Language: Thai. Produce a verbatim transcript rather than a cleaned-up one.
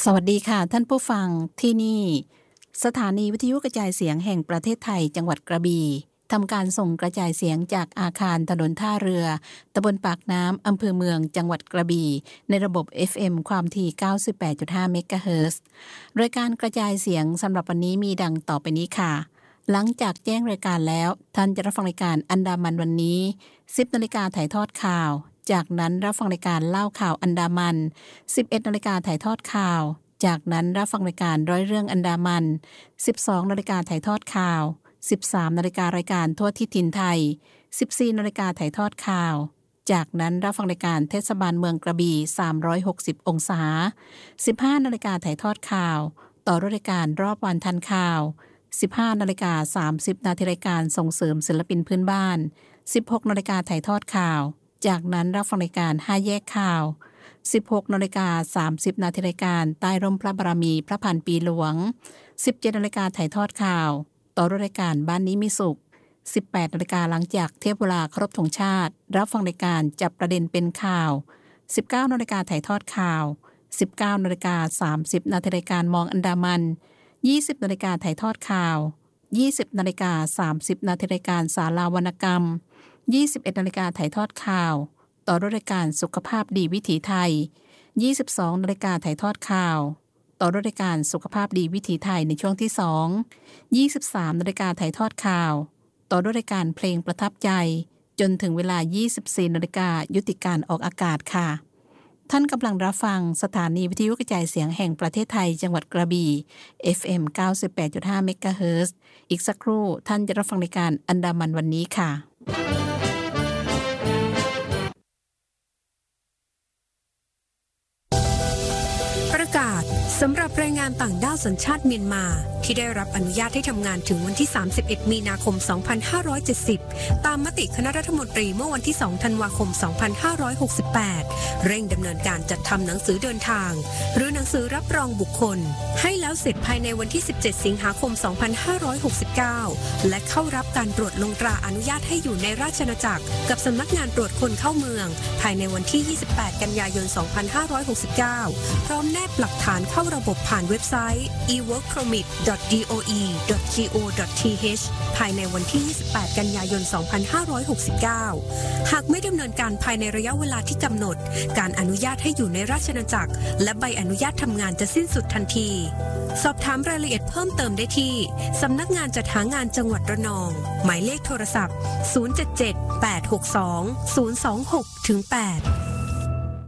สวัสดีค่ะท่านผู้ฟังที่นี่สถานีวิทยุกระจายเสียงแห่งประเทศไทยจังหวัดกระบี่ทำการส่งกระจายเสียงจากอาคารถนนท่าเรือตำบลปากน้ำอำเภอเมืองจังหวัดกระบี่ในระบบ เอฟ เอ็ม ความถี่ เก้าสิบแปดจุดห้า เมกะเฮิรตซ์รายการกระจายเสียงสำหรับวันนี้มีดังต่อไปนี้ค่ะหลังจากแจ้งรายการแล้วท่านจะรับฟังรายการอันดามันวันนี้ สิบนาฬิกาถ่ายทอดข่าวจากนั้นรับฟังรายการเล่าข่าวอันดามัน สิบเอ็ดนาฬิกาถ่ายทอดข่าวจากนั้นรับฟังรายการร้อยเรื่องอันดามัน สิบสองนาฬิกาถ่ายทอดข่าว สิบสามนาฬิการายการทั่วทิศถิ่นไทย สิบสี่นาฬิกาถ่ายทอดข่าวจากนั้นรับฟังรายการเทศบาลเมืองกระบี่สามร้อยหกสิบองศา สิบห้านาฬิกาถ่ายทอดข่าวต่อรายการรอบวันทันข่าว สิบห้านาฬิกาสามสิบนาทีรายการส่งเสริมศิลปินพื้นบ้าน สิบหกนาฬิกาถ่ายทอดข่าวจากนั้นรับฟังรายการห้าแยกข่าวสิบหกนาฬิกาสามสิบนาทีรายการใต้ร่มพระบารมีพระพันปีหลวง สิบเจ็ดนาฬิกาถ่ายทอดข่าวต่อรายการบ้านนี้มีสุข สิบแปดนาฬิกาหลังจากเทียบเวลาครบธงชาติรับฟังรายการจับประเด็นเป็นข่าว สิบเก้านาฬิกาถ่ายทอดข่าว สิบเก้านาฬิกาสามสิบนาทีรายการมองอันดามัน ยี่สิบนาฬิกาถ่ายทอดข่าว ยี่สิบนาฬิกาสามสิบนาทีรายการศาลาวรรณกรรม ยี่สิบเอ็ดนาฬิกาถ่ายทอดข่าวต่อรายการสุขภาพดีวิถีไทย ยี่สิบสองนาฬิกาถ่ายทอดข่าวต่อรายการสุขภาพดีวิถีไทยในช่วงที่สอง ยี่สิบสามนาฬิกาถ่ายทอดข่าวต่อรายการเพลงประทับใจจนถึงเวลา ยี่สิบสี่นาฬิกายุติการออกอากาศค่ะท่านกำลังรับฟังสถานีวิทยุกระจายเสียงแห่งประเทศไทยจังหวัดกระบี่ เอฟ เอ็ม เก้าสิบแปดจุดห้า เมกะเฮิรตซ์อีกสักครู่ท่านจะรับฟังรายการอันดามันวันนี้ค่ะประกาศสำหรับแรงงานต่างด้าวสัญชาติเมียนมาที่ได้รับอนุญาตให้ทำงานถึงวันที่สามสิบเอ็ดมีนาคมสองพันห้าร้อยเจ็ดสิบตามมติคณะรัฐมนตรีเมื่อวันที่สองธันวาคมสองพันห้าร้อยหกสิบแปดเร่งดำเนินการจัดทำหนังสือเดินทางหรือหนังสือรับรองบุคคลให้แล้วเสร็จภายในวันที่สิบเจ็ดสิงหาคมสองพันห้าร้อยหกสิบเก้าและเข้ารับการตรวจลงตราอนุญาตให้อยู่ในราชอาณาจักรกับสำนักงานตรวจคนเข้าเมืองภายในวันที่ยี่สิบแปดกันยายนสองพันห้าร้อยหกสิบเก้าพร้อมแนบหลักฐานเข้าระบบผ่านเว็บไซต์ อี เวิร์ก เพอร์มิท ดอท ดี โอ อี ดอท จี โอ ดอท ที เอช ภายในวันที่ยี่สิบแปดกันยายนสองพันห้าร้อยหกสิบเก้าหากไม่ดำเนินการภายในระยะเวลาที่กำหนดการอนุญาตให้อยู่ในราชอาณาจักรและใบอนุญาตทำงานจะสิ้นสุดทันทีสอบถามรายละเอียดเพิ่มเติมได้ที่สำนักงานจัดหางานจังหวัดระนองหมายเลขโทรศัพท์ศูนย์ เจ็ด เจ็ด แปด หก สอง ศูนย์ สอง หก แปด